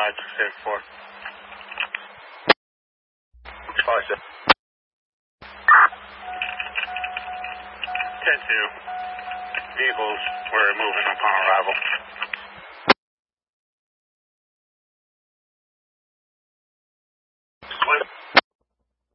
Roger, 4. 5-7. 10-2. Vehicles were moving upon arrival.